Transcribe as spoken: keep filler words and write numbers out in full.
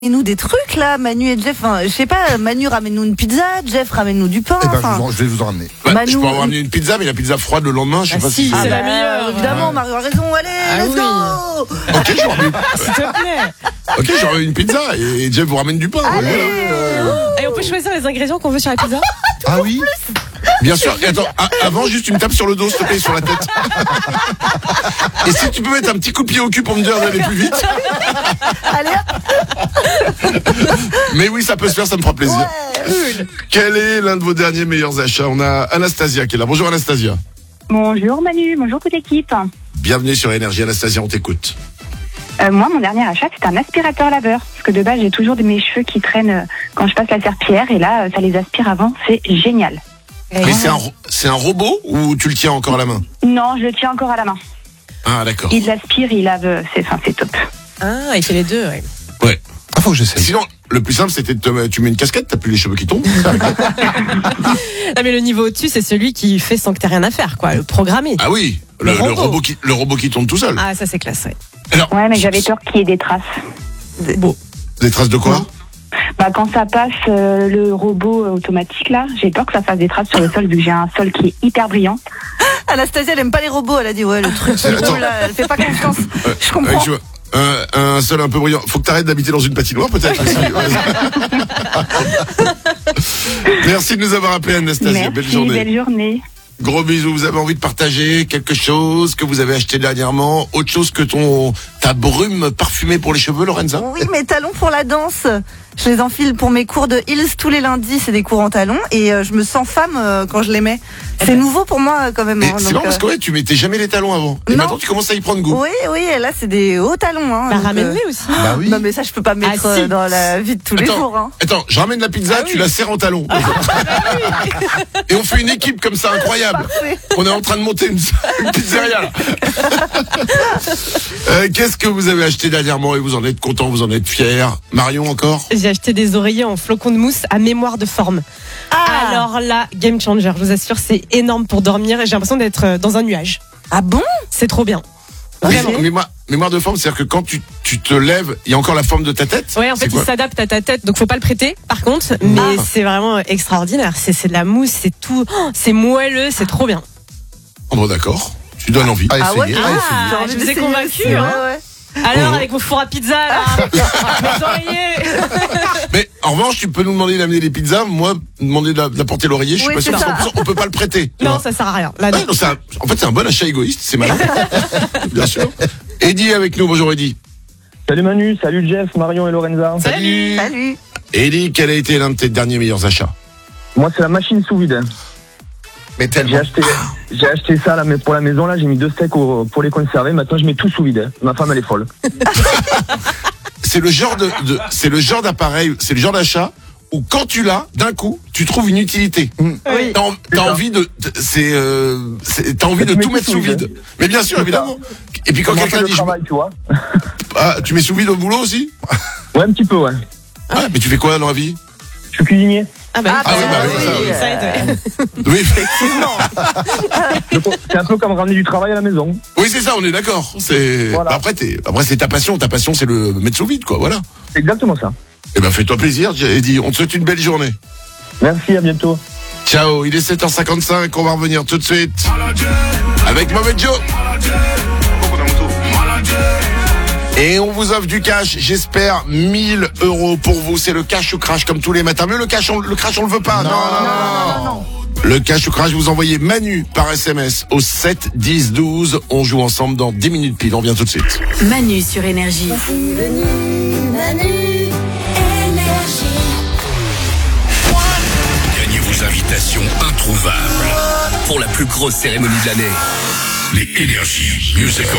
Et nous des trucs là, Manu et Jeff, enfin, je sais pas, Manu ramène-nous une pizza, Jeff ramène-nous du pain. Eh ben, enfin. je, vous, je vais vous en ramener. Bah, Manu- je peux avoir ramené une pizza, mais la pizza froide le lendemain, je sais Ah pas si, si. c'est c'est- la meilleure. Évidemment, Ouais. Mario a raison, allez, Ah let's oui. go. Ok, je vous ramène- S'il te plaît. ok, je ramène une pizza et Jeff vous ramène du pain. Allez. Et on peut choisir les ingrédients qu'on veut sur la pizza. Ah oui. Bien sûr. Et attends, a- avant, juste une tape sur le dos, s'il te plaît, sur la tête. Et si tu peux mettre un petit coup de pied au cul pour me dire d'aller plus vite. Allez, Mais oui, ça peut se faire, ça me fera plaisir. ouais. Quel est l'un de vos derniers meilleurs achats? On a Anastasia qui est là. Bonjour Anastasia. Bonjour Manu, bonjour toute l'équipe. Bienvenue sur Énergie. Anastasia, on t'écoute. Euh, moi, mon dernier achat, c'est un aspirateur laveur. Parce que de base, j'ai toujours de mes cheveux qui traînent euh, quand je passe la serpillière. Et là, euh, ça les aspire avant. C'est génial. Mais c'est un, ro- c'est un robot ou tu le tiens encore à la main? Non, je le tiens encore à la main. Ah, d'accord. Il l'aspire, il lave. euh, C'est, enfin, c'est top. Ah, il fait les deux, ouais. Ouais. Ah, faut que j'essaye. Sinon, le plus simple, c'était de te mettre- tu mets une casquette, t'as plus les cheveux qui tombent. Non, mais le niveau au-dessus, c'est celui qui fait sans que t'aies rien à faire, quoi. Le programmé. Ah oui, le, Le le robot. robot qui, le robot qui tourne tout seul. Ah, ça, c'est classe, ouais. Alors, Ouais, mais j'avais peur qu'il y ait des traces. Bon. des traces de quoi? Bah, quand ça passe euh, le robot euh, automatique, là, j'ai peur que ça fasse des traces sur le sol, vu que j'ai un sol qui est hyper brillant. Anastasia, elle aime pas les robots, elle a dit, ouais, le truc, Attends. là, elle fait pas confiance. Euh, Je comprends. euh, tu vois, un, un sol un peu brillant. Faut que t'arrêtes d'habiter dans une patinoire, peut-être aussi. Merci de nous avoir appelé, Anastasia. Merci, Belle journée. belle journée. Gros bisous. Vous avez envie de partager quelque chose que vous avez acheté dernièrement, autre chose que ton ta brume parfumée pour les cheveux, Lorenza? Oui, mes talons pour la danse. Je les enfile pour mes cours de heels tous les lundis, c'est des cours en talons et euh, je me sens femme euh, quand je les mets. C'est nouveau pour moi euh, quand même. Et hein, c'est donc, marrant parce euh, que ouais, tu mettais jamais les talons avant. Et Non. maintenant tu commences à y prendre goût. Oui, oui, et là c'est des hauts talons. Hein, Bah, donc, ramène-les aussi. Bah oui. Non mais ça je peux pas mettre Ah, si. euh, dans la vie de tous les Attends, jours. Hein. attends, je ramène la pizza, Ah tu oui. la serres en talon. Et on fait une équipe comme ça incroyable. Parfait. On est en train de monter une, une pizzeria là. Euh, Qu'est-ce que vous avez acheté dernièrement et vous en êtes content, vous en êtes fier? Marion encore? J'ai acheté des oreillers en flocons de mousse à mémoire de forme. Ah. Alors là, game changer, je vous assure, c'est énorme pour dormir et j'ai l'impression d'être euh, dans un nuage. Ah bon? C'est trop bien. Oui, Vraiment. mémoire, mémoire de forme, c'est-à-dire que quand tu, tu te lèves, il y a encore la forme de ta tête? Ouais, en fait, C'est il quoi? s'adapte à ta tête, donc faut pas le prêter. Par contre, mais Ah. c'est vraiment extraordinaire. C'est c'est de la mousse, c'est tout, oh, c'est moelleux, c'est trop bien. Oh, bon, d'accord. Tu donnes envie. À Ah ouais, essayer, à ah, essayer. j'ai envie je vous ai d'essayer convaincu, aussi, hein. ouais, ouais. Alors Oh. avec vos fours à pizza là, mes oreillers. Mais en revanche, tu peux nous demander d'amener les pizzas, moi, demander d'a- d'apporter l'oreiller, je suis Oui, pas sûr, c'est parce qu'en ça. plus, on peut pas le prêter. tu Non, vois. ça sert à rien. Là, Ouais, non. non, c'est un- en fait, c'est un bon achat égoïste, c'est malin. Bien sûr. Eddie est avec nous, bonjour Eddie. Salut Manu, salut Jeff, Marion et Lorenza. Salut. Salut. Eddie, quel a été l'un de tes derniers meilleurs achats? Moi c'est la machine sous vide. Mais J'ai tellement. acheté, j'ai acheté ça là, mais pour la maison là, j'ai mis deux steaks au- pour les conserver. Maintenant je mets tout sous vide. Ma femme elle est folle. C'est le genre de, de- c'est le genre d'appareil, c'est le genre d'achat où quand tu l'as, d'un coup, tu trouves une utilité. Oui. T'as, en- t'as ça. envie de, de- c'est, euh, c'est- t'as envie de Tu mets tout tout mettre sous sous vide. vide. Mais bien sûr, C'est évidemment. Et puis quand Comment quelqu'un faire dit, le je- travail, tu vois. ah, tu mets sous vide au boulot aussi? Ouais, un petit peu, ouais. Ah, mais tu fais quoi dans la vie? Je suis cuisinier. Ah bah, Ah oui, bah oui, ça, oui. ça aide. Oui, Donc, C'est un peu comme ramener du travail à la maison. oui, c'est ça, on est d'accord. C'est, Voilà. bah, après, t'es, après, c'est ta passion. Ta passion, c'est le mettre sous vide, quoi, voilà. C'est exactement ça. Eh ben, fais-toi plaisir, Eddie. On te souhaite une belle journée. Merci, à bientôt. Ciao, il est sept heures cinquante-cinq, on va revenir tout de suite avec Mauvais Joe. Et on vous offre du cash, j'espère mille euros pour vous. C'est le cash ou crash comme tous les matins. Mais le cash, on, le crash, on le veut pas. Non, non, non, non, non. Le cash ou crash, vous envoyez Manu par S M S au sept dix douze. On joue ensemble dans dix minutes pile. On revient tout de suite. Manu sur Énergie. Gagnez vos invitations introuvables pour la plus grosse cérémonie de l'année. Les Energy Music